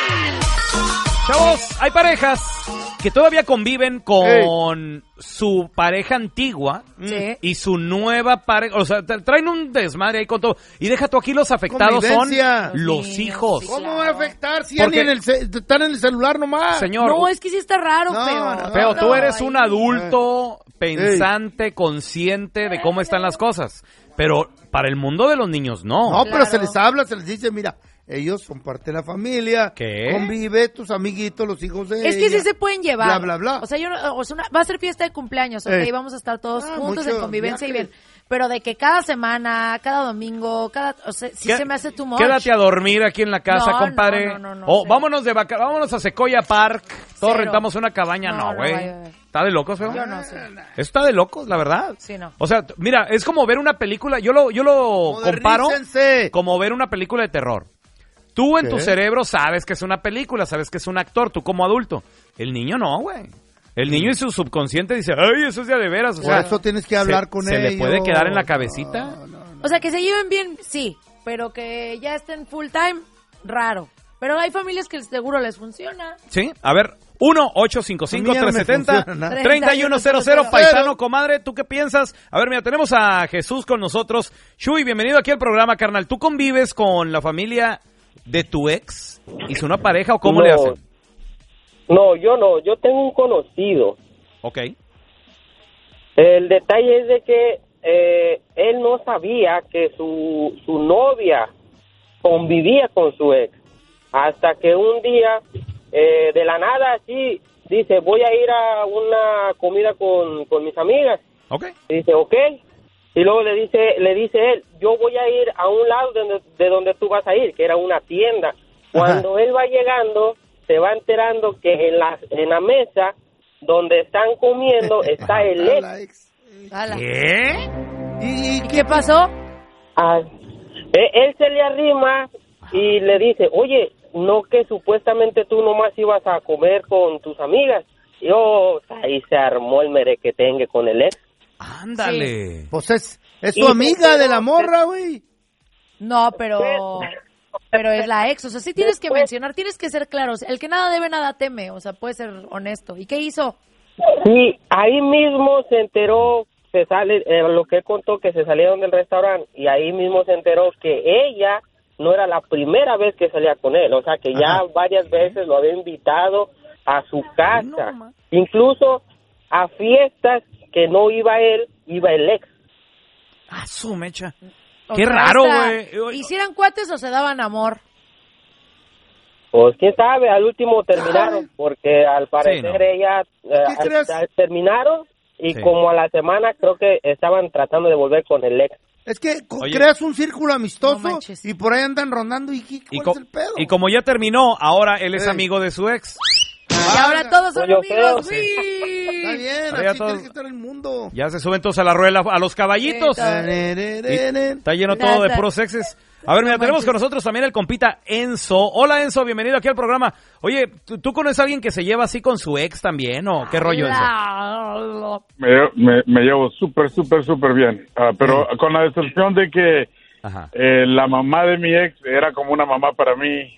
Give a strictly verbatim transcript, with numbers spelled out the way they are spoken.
Chavos, hay parejas que todavía conviven con hey. su pareja antigua sí. y su nueva pareja. O sea, traen un desmadre ahí con todo. Y deja tú aquí, los afectados son los sí, hijos. Sí, ¿cómo claro. va a afectar si en el ce- están en el celular nomás? Señor. No, es que sí está raro, no, Feo. No, Feo, no, tú eres un adulto eh. pensante, consciente de cómo están las cosas. Pero para el mundo de los niños, no. No, claro. pero se les habla, se les dice, mira... Ellos son parte de la familia. ¿Qué? Convive, tus amiguitos, los hijos de Es ella. que sí se pueden llevar. Bla, bla, bla. O sea, yo, o sea una, va a ser fiesta de cumpleaños, ok, eh. vamos a estar todos ah, juntos en convivencia viaje. y bien. Pero de que cada semana, cada domingo, cada, o sea, sí se me hace too much. Quédate a dormir aquí en la casa, no, compadre. No, no, no, no, o vámonos de vaca, vámonos a Sequoia Park. Todos Cero. rentamos una cabaña, no, güey. No, no, ¿Está de locos, feo? Yo no sé. Eso está de locos, la verdad. Sí, no. O sea, mira, es como ver una película, yo lo, yo lo comparo como ver una película de terror. Tú en ¿Qué? tu cerebro sabes que es una película, sabes que es un actor, tú como adulto. El niño no, güey. El niño en su subconsciente dice, ay, eso es ya de veras. O Por sea, eso tienes que hablar se, con ¿Se ellos. le puede quedar en la cabecita? No, no, no. O sea, que se lleven bien, sí, pero que ya estén full time, raro. Pero hay familias que seguro les funciona. Sí, a ver, uno ocho cinco cinco, tres siete cero, tres uno cero cero, paisano, comadre, ¿tú qué piensas? A ver, mira, tenemos a Jesús con nosotros. Chuy, bienvenido aquí al programa, carnal. ¿Tú convives con la familia de tu ex? ¿Hizo una pareja o cómo no, le hacen? No, yo no, yo tengo un conocido. Ok. El detalle es de que eh, él no sabía que su, su novia convivía con su ex. Hasta que un día, eh, de la nada, así, dice, voy a ir a una comida con, con mis amigas. Ok. Y dice, ok. Y luego le dice le dice él, yo voy a ir a un lado de donde, de donde tú vas a ir, que era una tienda. Cuando Ajá. él va llegando, se va enterando que en la, en la mesa donde están comiendo está el ex. ¿Qué? ¿Y, ¿Y qué pasó? Ah, él, él se le arrima y le dice, oye, no que supuestamente tú nomás ibas a comer con tus amigas. Y oh, ahí se armó el merequetengue con el ex. Ándale. Sí. Pues es, es tu amiga de la morra, güey. No, pero pero es la ex, o sea, sí tienes que mencionar, tienes que ser claro. El que nada debe, nada teme, o sea, puede ser honesto. ¿Y qué hizo? Sí, ahí mismo se enteró, se sale, eh, lo que él contó, que se salieron del restaurante, y ahí mismo se enteró que ella no era la primera vez que salía con él, o sea, que ya Ajá. varias veces lo había invitado a su casa, no, incluso a fiestas que no iba él, iba el ex. Ah, su mecha. O Qué raro, güey. ¿Hicieran cuates o se daban amor? Pues quién sabe, al último terminaron, porque al parecer sí, no. ella eh, al, terminaron y sí. como a la semana creo que estaban tratando de volver con el ex. Es que Oye, creas un círculo amistoso no y por ahí andan rondando y ¿cuál y co- es el pedo? Y como ya terminó, ahora él es Ey. amigo de su ex. Y ahora todos son Pollo amigos, feo. sí. Está bien, Ahora así todos, tiene que estar el mundo. Ya se suben todos a la rueda, a los caballitos. Está lleno todo de puros exes. A ver, mira, tenemos con nosotros también el compita Enzo. Hola, Enzo, bienvenido aquí al programa. Oye, ¿tú, tú conoces a alguien que se lleva así con su ex también o qué rollo, Enzo? Me, me, me llevo súper, súper, súper bien. Uh, pero sí. con la excepción de que eh, la mamá de mi ex era como una mamá para mí.